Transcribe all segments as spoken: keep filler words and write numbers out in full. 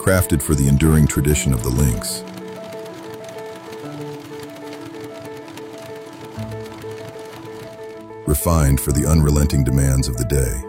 crafted for the enduring tradition of the links. Refined for the unrelenting demands of the day.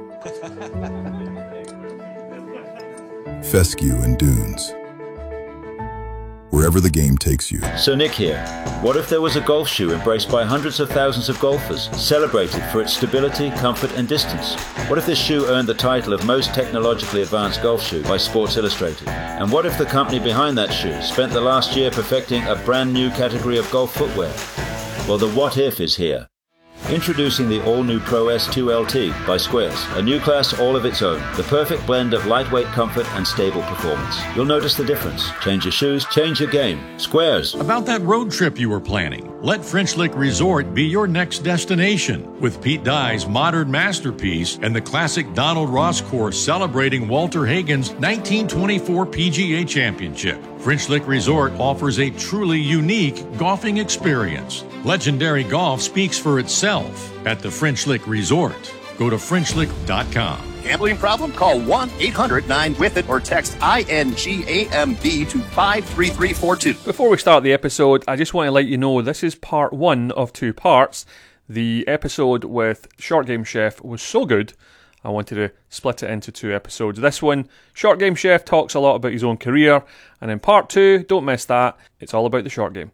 Fescue and dunes. Wherever the game takes you. So Nick here. What if there was a golf shoe embraced by hundreds of thousands of golfers, celebrated for its stability, comfort and distance? What if this shoe earned the title of most technologically advanced golf shoe by Sports Illustrated? And what if the company behind that shoe spent the last year perfecting a brand new category of golf footwear? Well, the what if is here. Introducing the all-new Pro S two L T by Squares, a new class all of its own, the perfect blend of lightweight comfort and stable performance. You'll notice the difference. Change your shoes, change your game. Squares. About that road trip you were planning, let French Lick Resort be your next destination. With Pete Dye's modern masterpiece and the classic Donald Ross course celebrating Walter Hagen's nineteen twenty-four P G A Championship, French Lick Resort offers a truly unique golfing experience. Legendary golf speaks for itself at the French Lick Resort. Go to French Lick dot com. Gambling problem? Call one eight hundred nine with it or text I N G A M B to five three three four two. Before we start the episode, I just want to let you know this is part one of two parts. The episode with Short Game Chef was so good, I wanted to split it into two episodes. This one, Short Game Chef talks a lot about his own career, and in part two, don't miss that, it's all about the short game.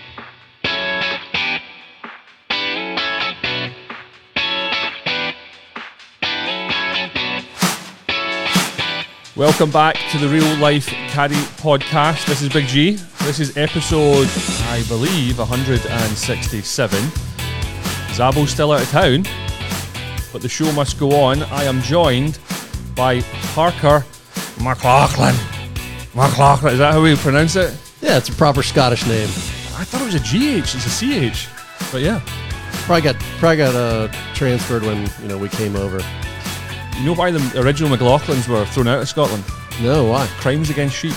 Welcome back to the Real Life Caddy Podcast. This is Big G. This is episode, I believe, one hundred sixty-seven. Zabo's still out of town, but the show must go on. I am joined by Parker McLaughlin. McLaughlin, is that how we pronounce it? Yeah, it's a proper Scottish name. I thought it was a G H, it's a C H. But yeah. Probably got probably got uh, transferred when, you know, we came over. You know why the original McLaughlins were thrown out of Scotland? No, why? Crimes against sheep.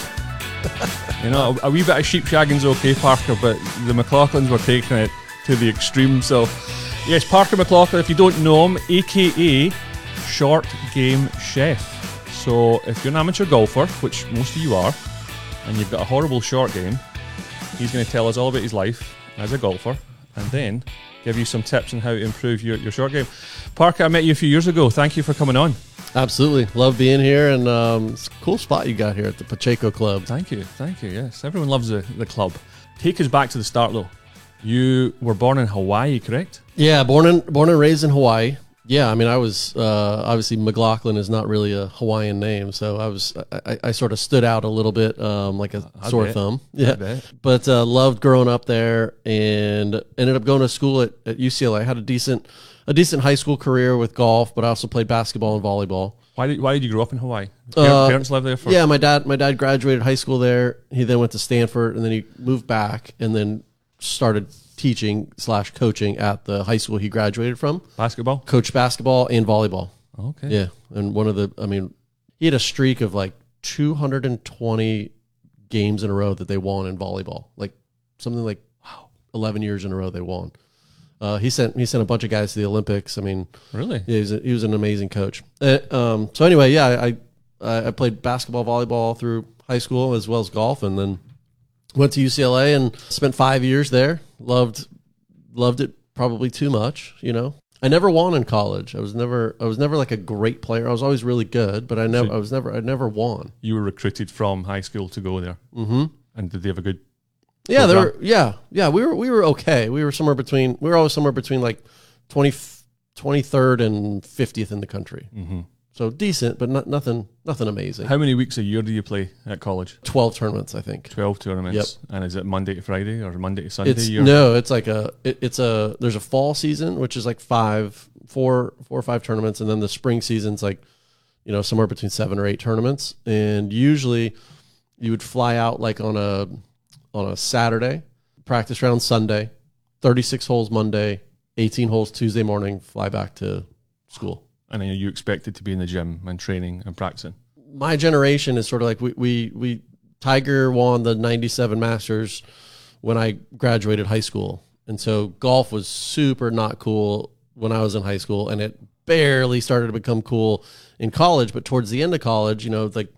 You know, a, a wee bit of sheep shagging's okay, Parker, but the McLaughlins were taking it to the extreme. So, yes, Parker McLaughlin, if you don't know him, a k a. Short Game Chef. So, if you're an amateur golfer, which most of you are, and you've got a horrible short game, he's going to tell us all about his life as a golfer, and then give you some tips on how to improve your, your short game. Parker, I met you a few years ago. Thank you for coming on. Absolutely. Love being here, and um, it's a cool spot you got here at the Pacheco Club. Thank you. Thank you, yes. Everyone loves the, the club. Take us back to the start, though. You were born in Hawaii, correct? Yeah, born and, born and raised in Hawaii. Yeah, I mean, I was, uh, obviously, McLaughlin is not really a Hawaiian name, so I was, I, I sort of stood out a little bit, um, like a I sore bet. thumb. I Yeah, bet. but uh, loved growing up there, and ended up going to school at, at U C L A. I had a decent, a decent high school career with golf, but I also played basketball and volleyball. Why did Why did you grow up in Hawaii? Uh, Parents, parents live there for? Yeah, my dad, my dad graduated high school there. He then went to Stanford, and then he moved back, and then started teaching slash coaching at the high school he graduated from. Basketball? Coached basketball and volleyball. Okay. Yeah, and one of the, I mean, he had a streak of like two hundred twenty games in a row that they won in volleyball. Like something like wow, eleven years in a row they won. Uh, he sent he sent a bunch of guys to the Olympics. I mean, Really? yeah, he was, a, he was an amazing coach. Uh, um, so anyway, yeah, I I I played basketball, volleyball through high school as well as golf, and then went to U C L A and spent five years there. Loved loved it probably too much, you know. I never won in college. I was never I was never like a great player. I was always really good, but I never So- I was never I never won. You were recruited from high school to go there. Mm-hmm. And did they have a good... Yeah, they program? were yeah, yeah, we were we were okay. We were somewhere between we were always somewhere between like twenty, twenty-third and fiftieth in the country. Mm-hmm. So decent, but not nothing nothing amazing. How many weeks a year do you play at college? twelve tournaments, I think. twelve tournaments. Yep. And is it Monday to Friday or Monday to Sunday? It's You're- no, it's like a it, it's a there's a fall season which is like five, four, four or five tournaments, and then the spring season's like, you know, somewhere between seven or eight tournaments. And usually, you would fly out like on a on a Saturday, practice round Sunday, thirty-six holes Monday, eighteen holes Tuesday morning, fly back to school. And then you expected to be in the gym and training and practicing. My generation is sort of like we we, we Tiger won the ninety-seven Masters when I graduated high school. And so golf was super not cool when I was in high school, and it barely started to become cool in college. But towards the end of college, you know, like